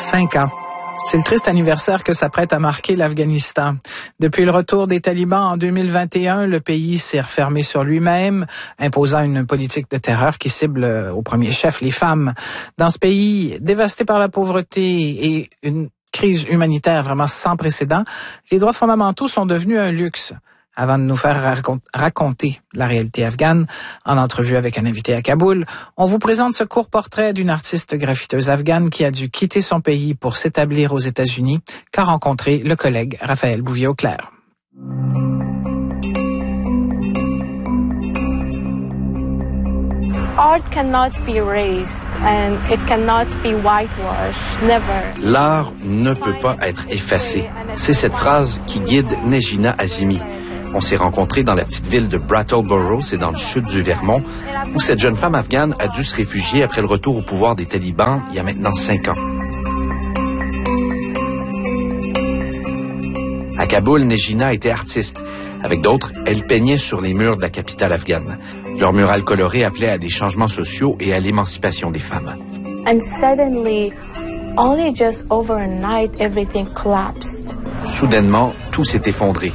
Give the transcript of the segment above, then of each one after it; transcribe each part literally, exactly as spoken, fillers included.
Cinq ans. C'est le triste anniversaire que s'apprête à marquer l'Afghanistan. Depuis le retour des talibans en deux mille vingt et un, le pays s'est refermé sur lui-même, imposant une politique de terreur qui cible au premier chef les femmes. Dans ce pays dévasté par la pauvreté et une crise humanitaire vraiment sans précédent, les droits fondamentaux sont devenus un luxe. Avant de nous faire raconter la réalité afghane, en entrevue avec un invité à Kaboul, on vous présente ce court portrait d'une artiste graffiteuse afghane qui a dû quitter son pays pour s'établir aux États-Unis, qu'a rencontré le collègue Raphaël Bouvier-Auclair. Art cannot be erased and it cannot be whitewashed, never. L'art ne peut pas être effacé. C'est cette phrase qui guide Nejina Azimi. On s'est rencontrés dans la petite ville de Brattleboro, c'est dans le sud du Vermont, où cette jeune femme afghane a dû se réfugier après le retour au pouvoir des talibans il y a maintenant cinq ans. À Kaboul, Nejina était artiste. Avec d'autres, elle peignait sur les murs de la capitale afghane. Leur mural coloré appelait à des changements sociaux et à l'émancipation des femmes. And suddenly, only just overnight, everything collapsed. Soudainement, tout s'est effondré.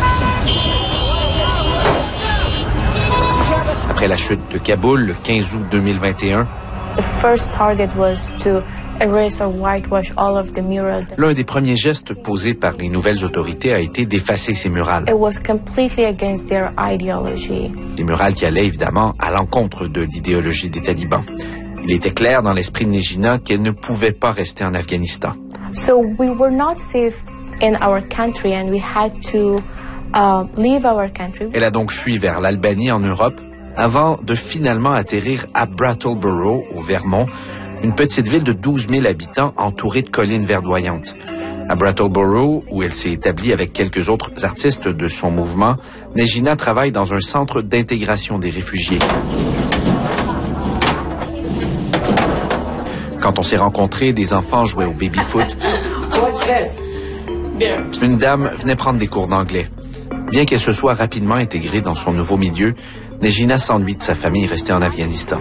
Après la chute de Kaboul, le quinze août deux mille vingt et un, The first target was to erase or whitewash all of the murals. L'un des premiers gestes posés par les nouvelles autorités a été d'effacer ces murales. It was completely against their ideology. Des murales qui allaient évidemment à l'encontre de l'idéologie des talibans. Il était clair dans l'esprit de Nejina qu'elle ne pouvait pas rester en Afghanistan. So we were not safe in our country and we had to uh, leave our country. Elle a donc fui vers l'Albanie en Europe avant de finalement atterrir à Brattleboro, au Vermont, une petite ville de douze mille habitants entourée de collines verdoyantes. À Brattleboro, où elle s'est établie avec quelques autres artistes de son mouvement, Nejina travaille dans un centre d'intégration des réfugiés. Quand on s'est rencontrés, des enfants jouaient au baby-foot. Une dame venait prendre des cours d'anglais. Bien qu'elle se soit rapidement intégrée dans son nouveau milieu, Nejina s'ennuie de sa famille restée en Afghanistan.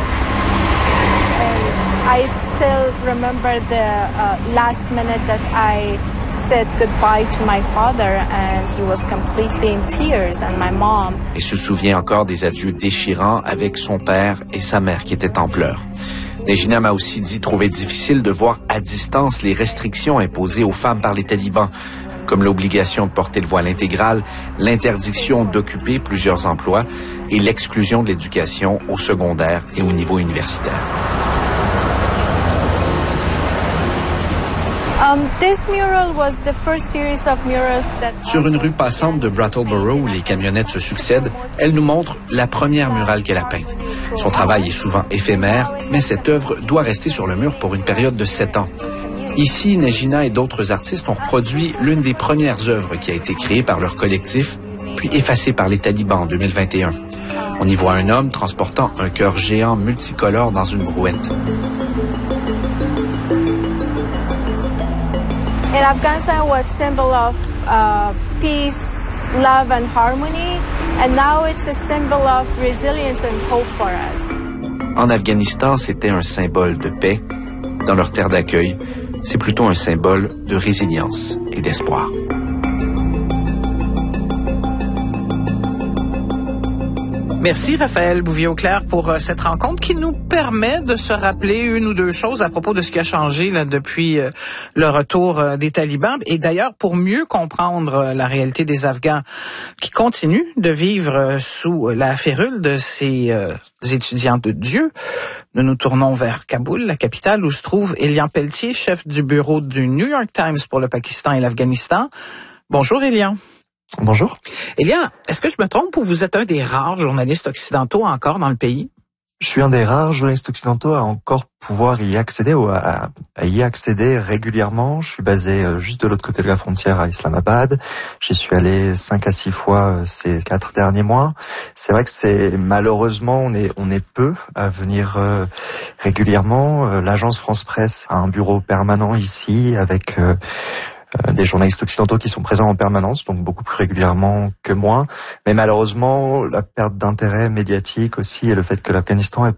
I still remember the uh, last minute that I said goodbye to my father and he was completely in tears and my mom. Elle se souvient encore des adieux déchirants avec son père et sa mère qui étaient en pleurs. Nejina m'a aussi dit trouver difficile de voir à distance les restrictions imposées aux femmes par les talibans, comme l'obligation de porter le voile intégral, l'interdiction d'occuper plusieurs emplois et l'exclusion de l'éducation au secondaire et au niveau universitaire. Um, this mural was the first series of murals that... Sur une rue passante de Brattleboro où les camionnettes se succèdent, elle nous montre la première murale qu'elle a peinte. Son travail est souvent éphémère, mais cette œuvre doit rester sur le mur pour une période de sept ans. Ici, Nejina et d'autres artistes ont reproduit l'une des premières œuvres qui a été créée par leur collectif, puis effacée par les talibans en deux mille vingt et un. On y voit un homme transportant un cœur géant multicolore dans une brouette. In Afghanistan was symbol of uh, peace, love and harmony, and now it's a symbol of resilience and hope for us. En Afghanistan, c'était un symbole de paix. Dans leur terre d'accueil, c'est plutôt un symbole de résilience et d'espoir. Merci Raphaël Bouvier-Auclair pour euh, cette rencontre qui nous permet de se rappeler une ou deux choses à propos de ce qui a changé là, depuis euh, le retour euh, des talibans. Et d'ailleurs, pour mieux comprendre euh, la réalité des Afghans qui continuent de vivre euh, sous la férule de ces euh, étudiants de Dieu, nous nous tournons vers Kaboul, la capitale où se trouve Elian Pelletier, chef du bureau du New York Times pour le Pakistan et l'Afghanistan. Bonjour Elian. Bonjour. Elian, est-ce que je me trompe ou vous êtes un des rares journalistes occidentaux encore dans le pays? Je suis un des rares journalistes occidentaux à encore pouvoir y accéder ou à, à y accéder régulièrement. Je suis basé juste de l'autre côté de la frontière à Islamabad. J'y suis allé cinq à six fois ces quatre derniers mois. C'est vrai que c'est malheureusement on est on est peu à venir euh, régulièrement. L'agence France Presse a un bureau permanent ici avec euh, des journalistes occidentaux qui sont présents en permanence, donc beaucoup plus régulièrement que moi. Mais malheureusement, la perte d'intérêt médiatique aussi et le fait que l'Afghanistan est peut-être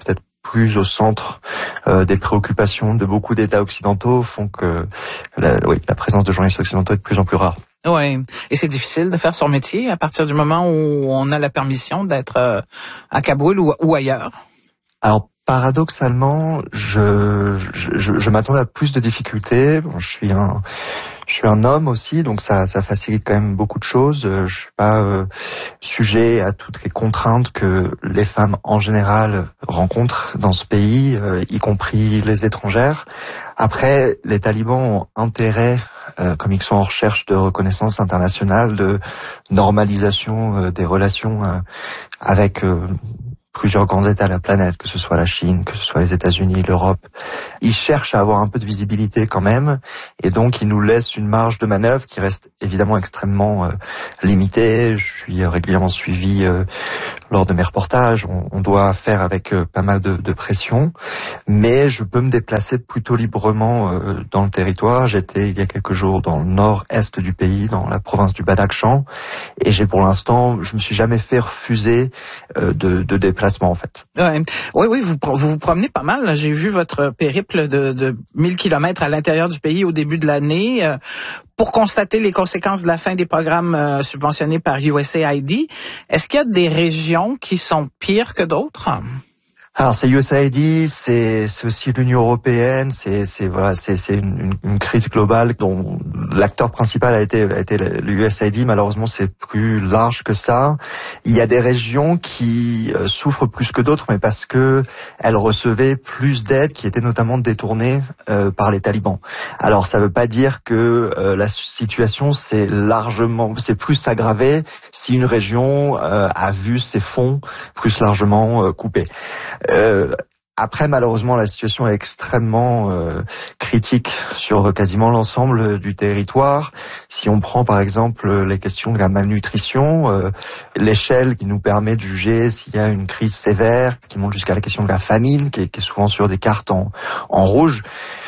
plus au centre euh, des préoccupations de beaucoup d'États occidentaux font que la, oui, la présence de journalistes occidentaux est de plus en plus rare. Oui, et c'est difficile de faire son métier à partir du moment où on a la permission d'être euh, à Kaboul ou, ou ailleurs. Alors paradoxalement, je je, je, je m'attendais à plus de difficultés. Bon, je suis un Je suis un homme aussi, donc ça, ça facilite quand même beaucoup de choses. Je suis pas euh, sujet à toutes les contraintes que les femmes en général rencontrent dans ce pays, euh, y compris les étrangères. Après, les talibans ont intérêt, euh, comme ils sont en recherche de reconnaissance internationale, de normalisation euh, des relations euh, avec euh, plusieurs grands États de la planète, que ce soit la Chine, que ce soit les États-Unis, l'Europe. Ils cherchent à avoir un peu de visibilité quand même, et donc ils nous laissent une marge de manœuvre qui reste évidemment extrêmement euh, limitée. Je suis régulièrement suivi euh, lors de mes reportages. On, on doit faire avec euh, pas mal de, de pression, mais je peux me déplacer plutôt librement euh, dans le territoire. J'étais il y a quelques jours dans le nord-est du pays, dans la province du Badakhshan, et j'ai pour l'instant, je me suis jamais fait refuser euh, de, de déplacement en fait. Ouais. Oui, oui, vous, vous vous promenez pas mal. J'ai vu votre périple de, de mille kilomètres à l'intérieur du pays au début de l'année euh, pour constater les conséquences de la fin des programmes euh, subventionnés par U S A I D. Est-ce qu'il y a des régions qui sont pires que d'autres? Alors c'est U S A I D, c'est c'est aussi l'Union européenne, c'est c'est voilà, c'est c'est une, une crise globale dont l'acteur principal a été a été l'U S A I D. Malheureusement, c'est plus large que ça. Il y a des régions qui euh, souffrent plus que d'autres, mais parce que elles recevaient plus d'aides qui étaient notamment détournées euh, par les talibans. Alors ça veut pas dire que euh, la situation s'est largement, c'est plus aggravé si une région euh, a vu ses fonds plus largement euh, coupés. Euh, après, malheureusement, la situation est extrêmement euh, critique sur quasiment l'ensemble du territoire. Si on prend par exemple les questions de la malnutrition, euh, l'échelle qui nous permet de juger s'il y a une crise sévère, qui monte jusqu'à la question de la famine, qui est, qui est souvent sur des cartes en, en rouge.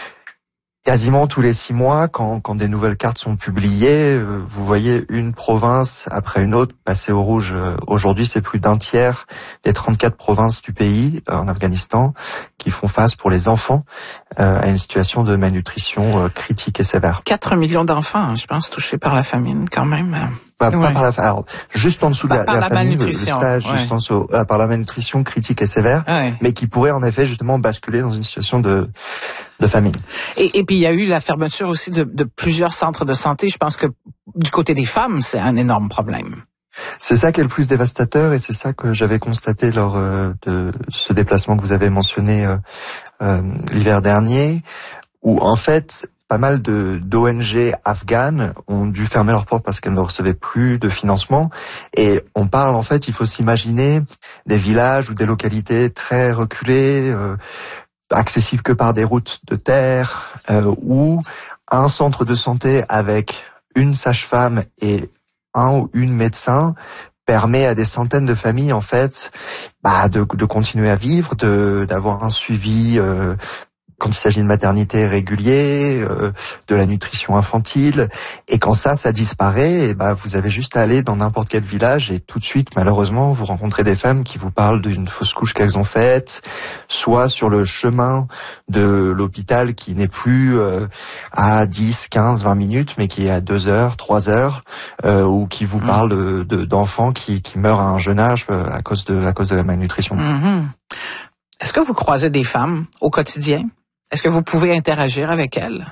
Quasiment tous les six mois, quand, quand des nouvelles cartes sont publiées, euh, vous voyez une province après une autre passer au rouge. Euh, aujourd'hui, c'est plus d'un tiers des trente-quatre provinces du pays, euh, en Afghanistan, qui font face pour les enfants euh, à une situation de malnutrition euh, critique et sévère. quatre millions d'enfants, je pense, touchés par la famine quand même. Bah, ouais. Pas par la, alors, juste en dessous bah, de la, par la, la famine, le, le malnutrition, stage, ouais. juste en dessous, euh, par la malnutrition critique et sévère, ouais. mais qui pourrait en effet justement basculer dans une situation de, de famine. Et, et puis il y a eu la fermeture aussi de, de plusieurs centres de santé. Je pense que du côté des femmes, c'est un énorme problème. C'est ça qui est le plus dévastateur, et c'est ça que j'avais constaté lors euh, de ce déplacement que vous avez mentionné euh, euh, l'hiver dernier, où en fait pas mal de d'O N G afghanes ont dû fermer leurs portes parce qu'elles ne recevaient plus de financement. Et on parle, en fait, il faut s'imaginer des villages ou des localités très reculées, euh, accessibles que par des routes de terre, euh, où un centre de santé avec une sage-femme et un ou une médecin permet à des centaines de familles, en fait, bah, de, de continuer à vivre, de d'avoir un suivi euh, quand il s'agit de maternité régulier, euh, de la nutrition infantile. Et quand ça, ça disparaît, et bah, vous avez juste à aller dans n'importe quel village et tout de suite, malheureusement, vous rencontrez des femmes qui vous parlent d'une fausse couche qu'elles ont faite, soit sur le chemin de l'hôpital qui n'est plus euh, à dix, quinze, vingt minutes, mais qui est à deux heures, trois heures, euh, ou qui vous mmh. parlent de, de, d'enfants qui, qui meurent à un jeune âge euh, à cause de, à cause de la malnutrition. Mmh. Est-ce que vous croisez des femmes au quotidien? Est-ce que vous pouvez interagir avec elles?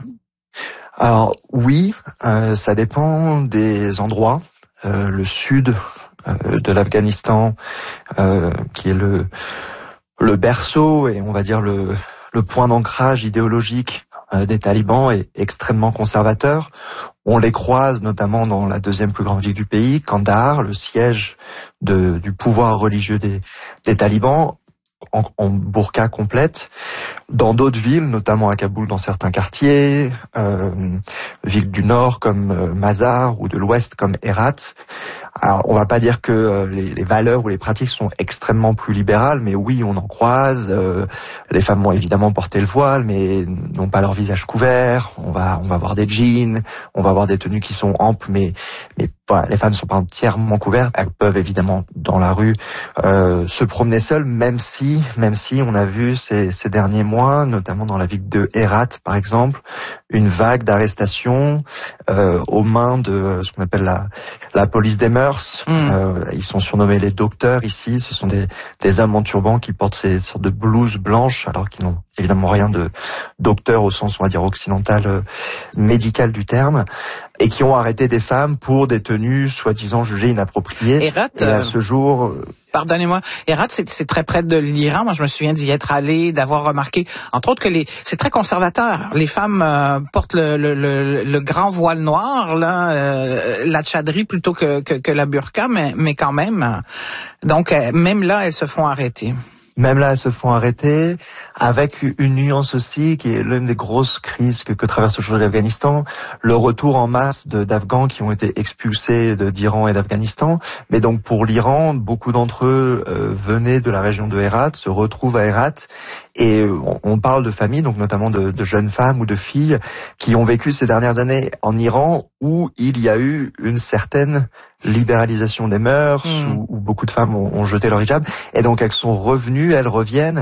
Alors oui, euh, ça dépend des endroits. Euh, le sud euh, de l'Afghanistan, euh, qui est le le berceau et on va dire le le point d'ancrage idéologique euh, des talibans, est extrêmement conservateur. On les croise notamment dans la deuxième plus grande ville du pays, Kandahar, le siège de, du pouvoir religieux des, des talibans. En, en burqa complète, dans d'autres villes, notamment à Kaboul, dans certains quartiers, euh, villes du nord comme euh, Mazar ou de l'ouest comme Herat. Alors, on va pas dire que euh, les, les valeurs ou les pratiques sont extrêmement plus libérales, mais oui, on en croise. Euh, les femmes vont évidemment porter le voile, mais n'ont pas leur visage couvert. On va, on va voir des jeans, on va voir des tenues qui sont amples, mais, mais voilà, les femmes sont pas entièrement couvertes. Elles peuvent évidemment dans la rue euh, se promener seules, même si, même si on a vu ces, ces derniers mois, notamment dans la ville de Herat par exemple, une vague d'arrestations euh, aux mains de ce qu'on appelle la, la police des mœurs. Mmh. Euh, ils sont surnommés les docteurs ici. Ce sont des, des hommes en turban qui portent ces sortes de blouses blanches, alors qu'ils n'ont évidemment rien de docteur au sens, on va dire, occidental, euh, médical du terme, et qui ont arrêté des femmes pour des tenues soi-disant jugées inappropriées. Herat, et à ce jour... Euh, Pardonnez-moi, Herat, c'est, c'est très près de l'Iran. Moi, je me souviens d'y être allé, d'avoir remarqué, entre autres, que les, c'est très conservateur. Les femmes euh, portent le, le, le, le grand voile noir, là, euh, la tchadri plutôt que, que, que la burqa, mais, mais quand même. Donc, euh, même là, elles se font arrêter. Même là, elles se font arrêter, avec une nuance aussi qui est l'une des grosses crises que, que traverse aujourd'hui l'Afghanistan, le retour en masse de, d'Afghans qui ont été expulsés de, d'Iran et d'Afghanistan. Mais donc pour l'Iran, beaucoup d'entre eux euh, venaient de la région de Herat, se retrouvent à Herat, et on, on parle de familles, donc notamment de, de jeunes femmes ou de filles qui ont vécu ces dernières années en Iran, où il y a eu une certaine libéralisation des mœurs, mmh. où, où beaucoup de femmes ont, ont jeté leur hijab, et donc elles sont revenues, elles reviennent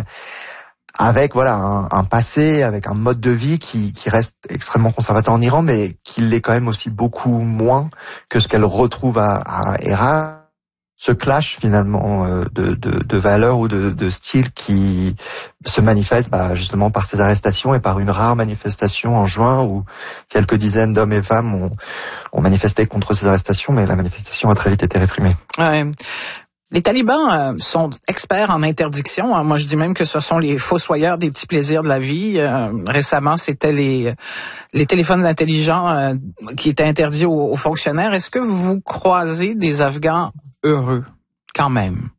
avec voilà un, un passé, avec un mode de vie qui, qui reste extrêmement conservateur en Iran, mais qui l'est quand même aussi beaucoup moins que ce qu'elles retrouvent à, à Herat. Ce clash finalement de, de, de valeurs ou de, de styles qui se manifeste bah, justement par ces arrestations et par une rare manifestation en juin où quelques dizaines d'hommes et femmes ont, ont manifesté contre ces arrestations, mais la manifestation a très vite été réprimée. Ouais. Les talibans euh, sont experts en interdiction. Hein. Moi, je dis même que ce sont les fossoyeurs des petits plaisirs de la vie. Euh, récemment, c'était les les téléphones intelligents euh, qui étaient interdits aux, aux fonctionnaires. Est-ce que vous croisez des Afghans heureux, quand même?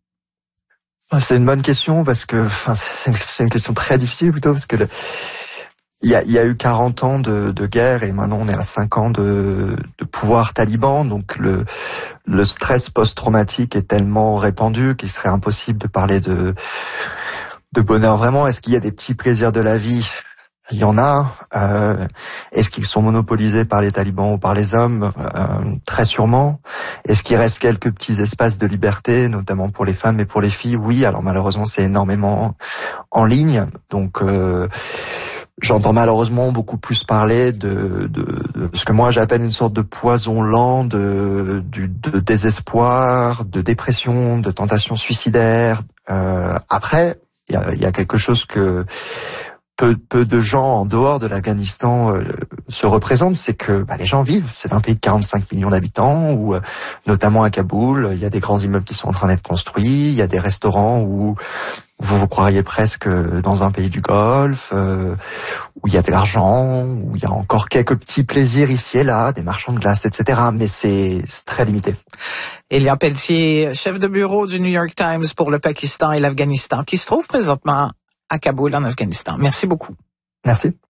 C'est une bonne question parce que, enfin, c'est une, c'est une question très difficile plutôt parce que le, il y a, il y a eu quarante ans de, de guerre et maintenant on est à cinq ans de, de pouvoir taliban, donc le, le stress post-traumatique est tellement répandu qu'il serait impossible de parler de, de bonheur vraiment. Est-ce qu'il y a des petits plaisirs de la vie? Il y en a. Euh, est-ce qu'ils sont monopolisés par les talibans ou par les hommes? euh, Très sûrement. Est-ce qu'il reste quelques petits espaces de liberté, notamment pour les femmes et pour les filles? Oui, alors malheureusement c'est énormément en ligne. Donc euh, j'entends malheureusement beaucoup plus parler de, de, de ce que moi j'appelle une sorte de poison lent, de, du, de désespoir, de dépression, de tentation suicidaire. Euh, après, il y a, y a quelque chose que... Peu, peu de gens en dehors de l'Afghanistan euh, se représentent, c'est que bah, les gens vivent. C'est un pays de quarante-cinq millions d'habitants où, euh, notamment à Kaboul, il y a des grands immeubles qui sont en train d'être construits, il y a des restaurants où vous vous croiriez presque dans un pays du Golfe, euh, où il y a de l'argent, où il y a encore quelques petits plaisirs ici et là, des marchands de glace, et cetera. Mais c'est, c'est très limité. Élian Pelletier, chef de bureau du New York Times pour le Pakistan et l'Afghanistan, qui se trouve présentement à Kaboul, en Afghanistan. Merci beaucoup. Merci.